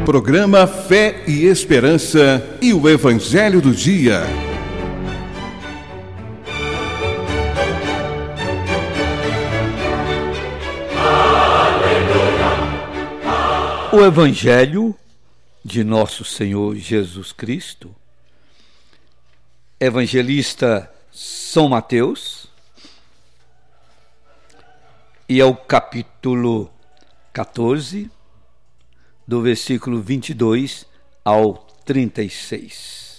Programa Fé e Esperança e o Evangelho do Dia. O Evangelho de Nosso Senhor Jesus Cristo, Evangelista São Mateus, e é o capítulo 14, do versículo 22 ao 36.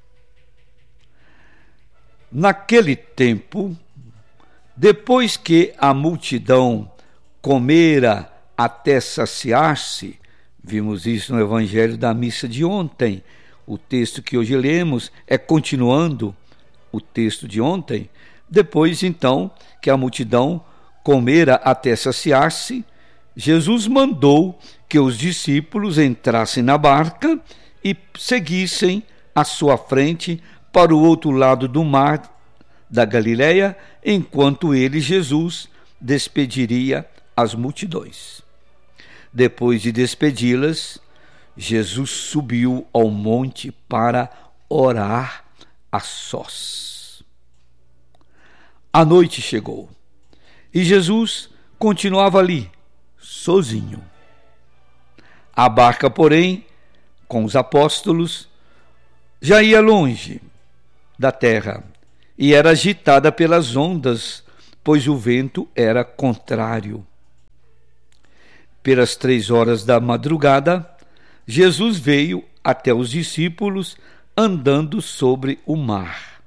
Naquele tempo, depois que a multidão comera até saciar-se, vimos isso no Evangelho da missa de ontem, o texto que hoje lemos é continuando o texto de ontem. Depois, então, que a multidão comera até saciar-se, Jesus mandou que os discípulos entrassem na barca e seguissem à sua frente para o outro lado do mar da Galileia, enquanto ele, Jesus, despediria as multidões. Depois de despedi-las, Jesus subiu ao monte para orar a sós. A noite chegou e Jesus continuava ali, sozinho. A barca, porém, com os apóstolos, já ia longe da terra e era agitada pelas ondas, pois o vento era contrário. Pelas 3 horas da madrugada, Jesus veio até os discípulos andando sobre o mar.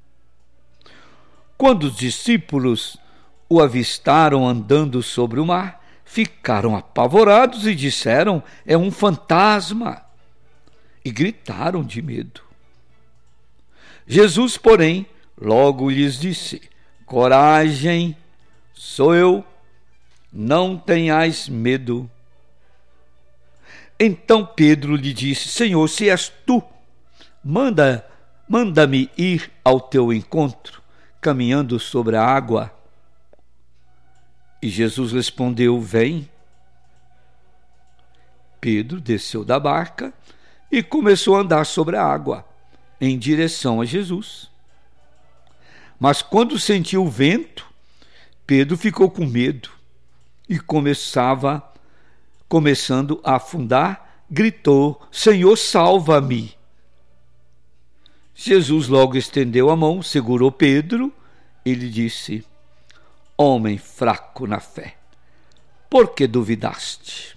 Quando os discípulos o avistaram andando sobre o mar, ficaram apavorados e disseram: é um fantasma, e gritaram de medo. Jesus, porém, logo lhes disse: coragem, sou eu, não tenhais medo. Então Pedro lhe disse: Senhor, se és tu, manda-me ir ao teu encontro, caminhando sobre a água. E Jesus respondeu: vem. Pedro desceu da barca e começou a andar sobre a água, em direção a Jesus. Mas quando sentiu o vento, Pedro ficou com medo e começando a afundar, gritou: Senhor, salva-me. Jesus logo estendeu a mão, segurou Pedro e lhe disse: homem fraco na fé, por que duvidaste?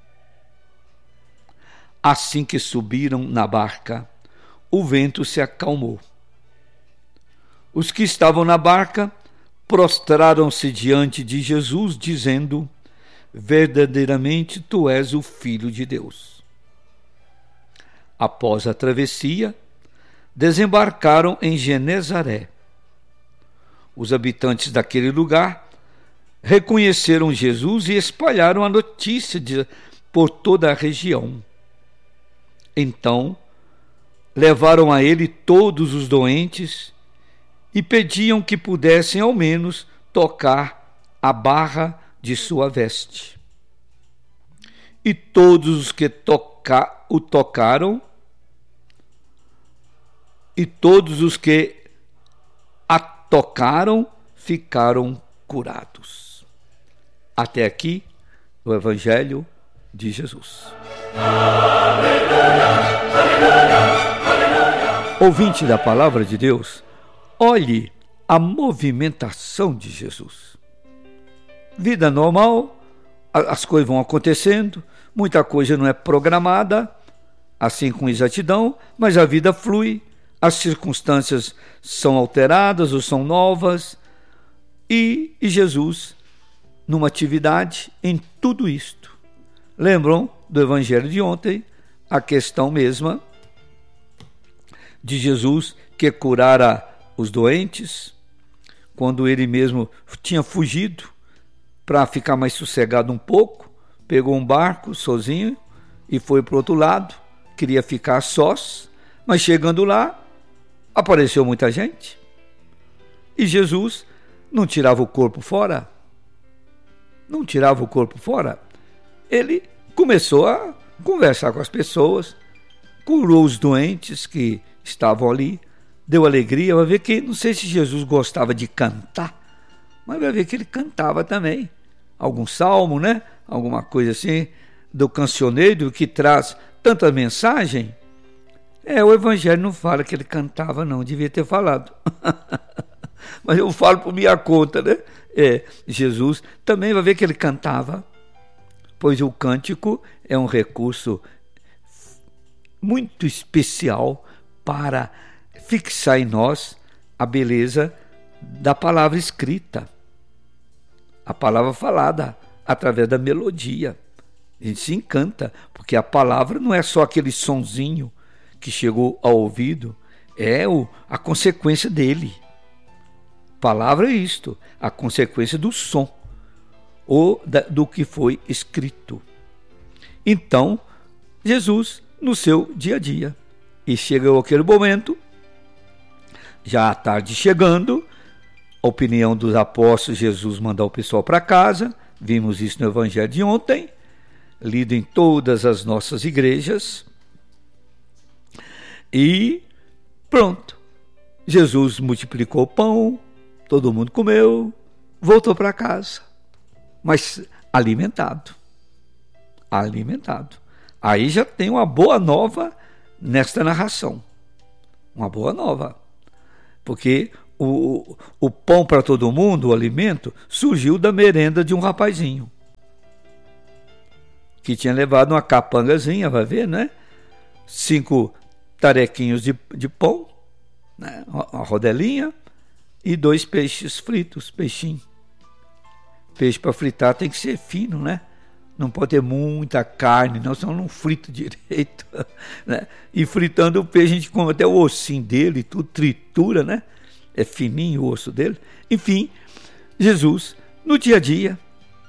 Assim que subiram na barca, o vento se acalmou. Os que estavam na barca prostraram-se diante de Jesus, dizendo: verdadeiramente tu és o Filho de Deus. Após a travessia, desembarcaram em Genezaré. Os habitantes daquele lugar reconheceram Jesus e espalharam a notícia por toda a região. Então, levaram a ele todos os doentes e pediam que pudessem ao menos tocar a barra de sua veste. E todos os que o tocaram, e todos os que a tocaram, ficaram curados. Até aqui o Evangelho de Jesus. Aleluia, aleluia, aleluia. Ouvinte da Palavra de Deus, olhe a movimentação de Jesus. Vida normal, as coisas vão acontecendo, muita coisa não é programada, assim com exatidão, mas a vida flui, as circunstâncias são alteradas ou são novas, e Jesus numa atividade em tudo isto. Lembram do Evangelho de ontem, a questão mesma de Jesus que curara os doentes, quando ele mesmo tinha fugido para ficar mais sossegado um pouco, pegou um barco sozinho e foi para o outro lado, queria ficar sós, mas chegando lá, apareceu muita gente, e Jesus não tirava o corpo fora, ele começou conversar com as pessoas, curou os doentes que estavam ali, deu alegria. Vai ver que, não sei se Jesus gostava de cantar, mas vai ver que ele cantava também. Algum salmo, né? Alguma coisa assim, do cancioneiro que traz tanta mensagem. O Evangelho não fala que ele cantava, não, devia ter falado. Mas eu falo por minha conta, né? Jesus também vai ver que ele cantava, pois o cântico é um recurso muito especial para fixar em nós a beleza da palavra escrita, a palavra falada através da melodia. A gente se encanta, porque a palavra não é só aquele sonzinho que chegou ao ouvido, a consequência dele. Palavra é isto, a consequência do som, ou do que foi escrito. Então, Jesus, no seu dia a dia, e chegou aquele momento, já à tarde chegando, a opinião dos apóstolos, Jesus mandar o pessoal para casa. Vimos isso no Evangelho de ontem, lido em todas as nossas igrejas. E pronto, Jesus multiplicou o pão, todo mundo comeu, voltou para casa, mas alimentado. Aí já tem uma boa nova nesta narração, uma boa nova, porque o pão para todo mundo, o alimento, surgiu da merenda de um rapazinho que tinha levado uma capangazinha, vai ver, né? 5 tarequinhos de pão, né? Uma rodelinha e 2 peixes fritos, peixinho. Peixe para fritar tem que ser fino, né? Não pode ter muita carne, não, senão não frita direito, né? E fritando o peixe, a gente come até o ossinho dele, tudo tritura, né? É fininho o osso dele. Enfim, Jesus, no dia a dia,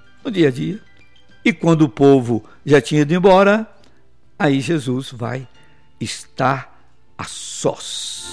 e quando o povo já tinha ido embora, aí Jesus vai estar a sós.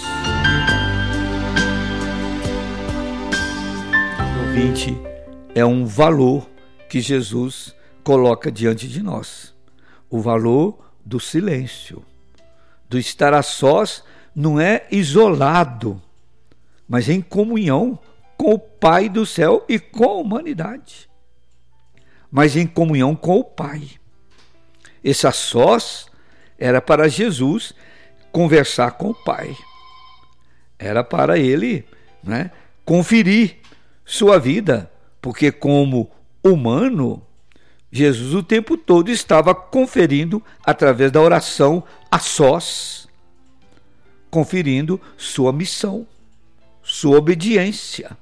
Ouvinte, é um valor que Jesus coloca diante de nós. O valor do silêncio, do estar a sós, não é isolado, mas em comunhão com o Pai do céu e com a humanidade. Mas em comunhão com o Pai. Esse a sós era para Jesus conversar com o Pai. Era para ele, né, conferir sua vida, porque como humano, Jesus o tempo todo estava conferindo, através da oração a sós, conferindo sua missão, sua obediência.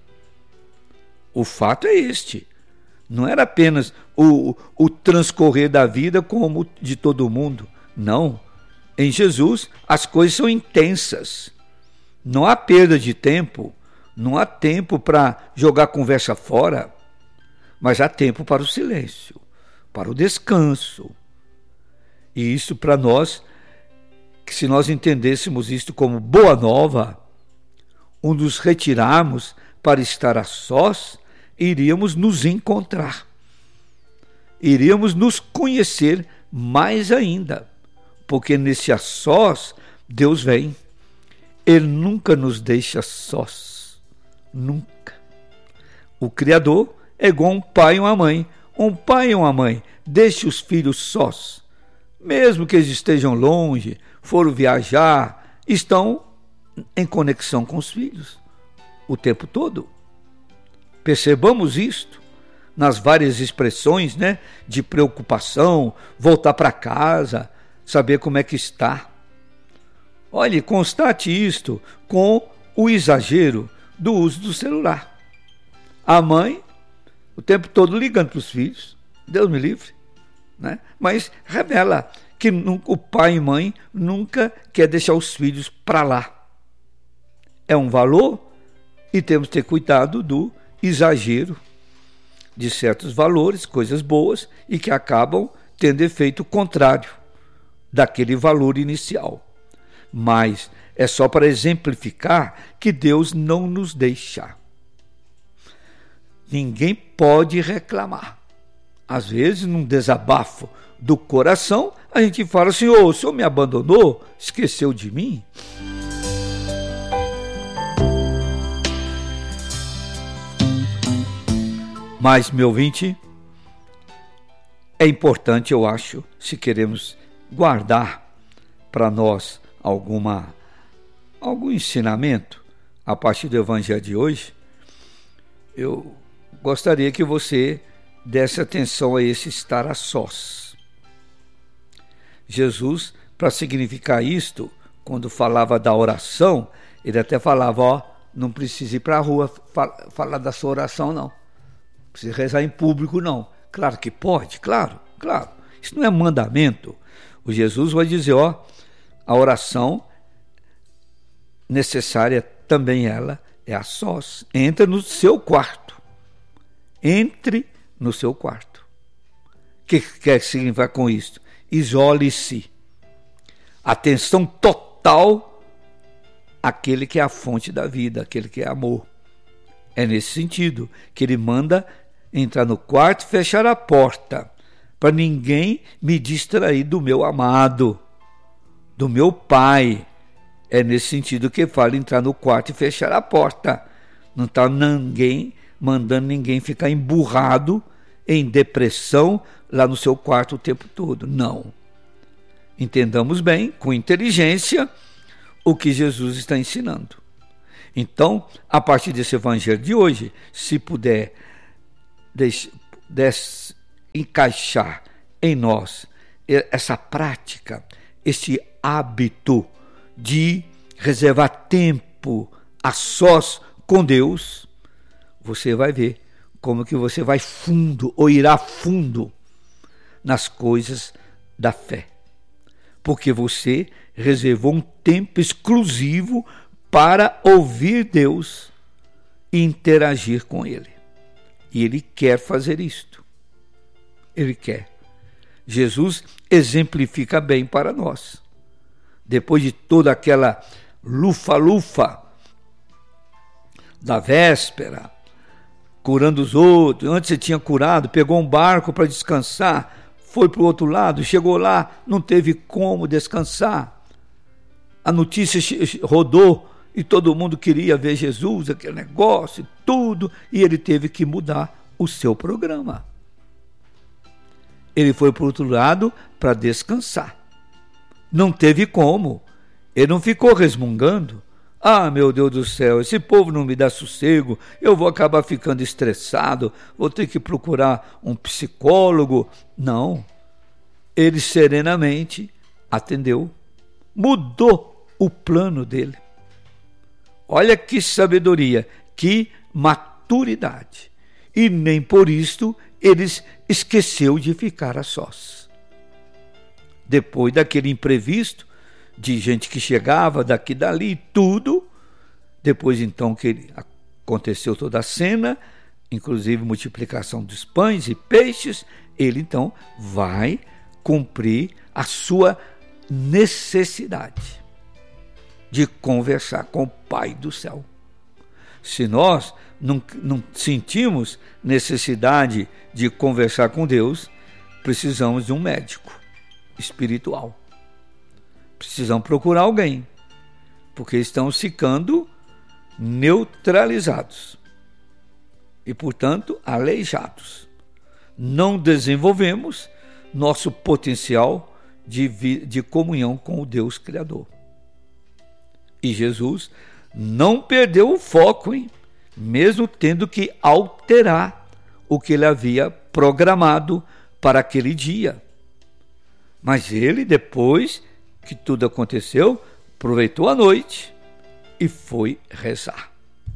O fato é este. Não era apenas o transcorrer da vida como de todo mundo. Não. Em Jesus, as coisas são intensas. Não há perda de tempo. Não há tempo para jogar conversa fora. Mas há tempo para o silêncio, para o descanso. E isso para nós, que se nós entendêssemos isto como boa nova, nos retirarmos para estar a sós, iríamos nos encontrar, iríamos nos conhecer mais ainda, porque nesse a sós Deus vem. Ele nunca nos deixa sós, nunca. O Criador é igual um pai e uma mãe. Um pai e uma mãe deixam os filhos sós, mesmo que eles estejam longe, foram viajar, estão em conexão com os filhos o tempo todo. Percebamos isto nas várias expressões, né, de preocupação, voltar para casa, saber como é que está. Olhe, constate isto com o exagero do uso do celular. A mãe, o tempo todo ligando para os filhos, Deus me livre, né? Mas revela que o pai e mãe nunca quer deixar os filhos para lá. É um valor e temos que ter cuidado do exagero de certos valores, coisas boas, e que acabam tendo efeito contrário daquele valor inicial. Mas é só para exemplificar que Deus não nos deixa. Ninguém pode reclamar. Às vezes, num desabafo do coração, a gente fala, Senhor, o Senhor me abandonou? Esqueceu de mim? Mas, meu ouvinte, é importante, eu acho, se queremos guardar para nós algum ensinamento a partir do Evangelho de hoje, eu gostaria que você desse atenção a esse estar a sós. Jesus, para significar isto, quando falava da oração, ele até falava, não precisa ir para a rua falar da sua oração, não. Não precisa rezar em público, não. Claro que pode, claro. Isso não é mandamento. O Jesus vai dizer, a oração necessária também ela é a sós. Entra no seu quarto. Entre no seu quarto. O que quer significar com isso? Isole-se. Atenção total àquele que é a fonte da vida, aquele que é amor. É nesse sentido que ele manda entrar no quarto e fechar a porta, para ninguém me distrair do meu amado, do meu Pai. É nesse sentido que fala entrar no quarto e fechar a porta. Não está mandando ninguém ficar emburrado em depressão lá no seu quarto o tempo todo. Não. Entendamos bem, com inteligência, o que Jesus está ensinando. Então, a partir desse evangelho de hoje, se puder encaixar em nós essa prática, esse hábito de reservar tempo a sós com Deus, você vai ver como que você vai fundo ou irá fundo nas coisas da fé. Porque você reservou um tempo exclusivo para ouvir Deus e interagir com Ele. E Ele quer fazer isto. Ele quer. Jesus exemplifica bem para nós. Depois de toda aquela lufa-lufa da véspera, curando os outros, antes você tinha curado, pegou um barco para descansar, foi para o outro lado, chegou lá, não teve como descansar. A notícia rodou e todo mundo queria ver Jesus, aquele negócio, tudo, e ele teve que mudar o seu programa. Ele foi para o outro lado para descansar. Não teve como. Ele não ficou resmungando. Ah, meu Deus do céu, esse povo não me dá sossego, eu vou acabar ficando estressado, vou ter que procurar um psicólogo. Não. Ele serenamente atendeu, mudou o plano dele. Olha que sabedoria, que maturidade. E nem por isto ele esqueceu de ficar a sós. Depois daquele imprevisto, de gente que chegava daqui e dali, tudo, depois então que aconteceu toda a cena, inclusive multiplicação dos pães e peixes, ele então vai cumprir a sua necessidade de conversar com o Pai do céu. Se nós não sentimos necessidade de conversar com Deus, precisamos de um médico espiritual. Precisamos procurar alguém, porque estamos ficando neutralizados e, portanto, aleijados. Não desenvolvemos nosso potencial de comunhão com o Deus Criador. E Jesus não perdeu o foco, mesmo tendo que alterar o que ele havia programado para aquele dia. Mas ele, depois que tudo aconteceu, aproveitou a noite e foi rezar.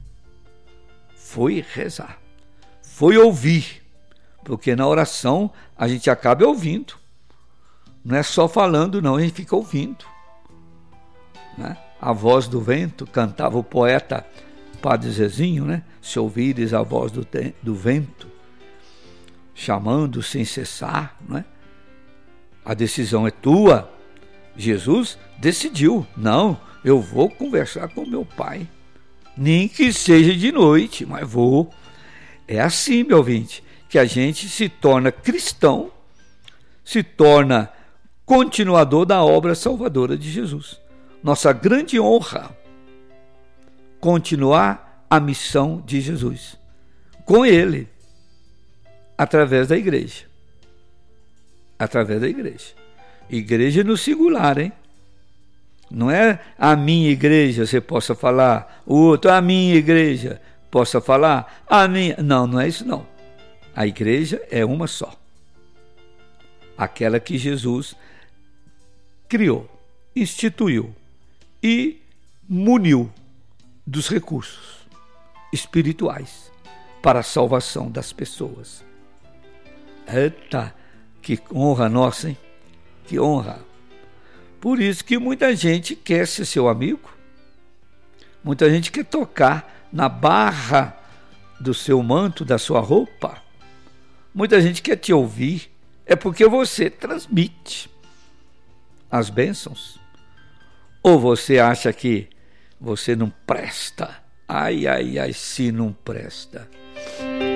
Foi rezar. Foi ouvir. Porque na oração a gente acaba ouvindo. Não é só falando, não, a gente fica ouvindo. Né? A voz do vento, cantava o poeta Padre Zezinho, né? Se ouvires a voz do vento, chamando sem cessar, né? A decisão é tua. Jesus decidiu, não, eu vou conversar com meu Pai, nem que seja de noite, mas vou. É assim, meu ouvinte, que a gente se torna cristão, se torna continuador da obra salvadora de Jesus. Nossa grande honra, continuar a missão de Jesus, com Ele, através da igreja. Através da igreja. Igreja no singular, hein? Não é a minha igreja, você possa falar, o outro, a minha igreja, possa falar, a minha. Não, não é isso não. A igreja é uma só. Aquela que Jesus criou, instituiu e muniu dos recursos espirituais para a salvação das pessoas. Eita, que honra nossa, hein? Que honra! Por isso que muita gente quer ser seu amigo, muita gente quer tocar na barra do seu manto, da sua roupa, muita gente quer te ouvir, é porque você transmite as bênçãos. Ou você acha que você não presta? Ai, ai, ai, se não presta.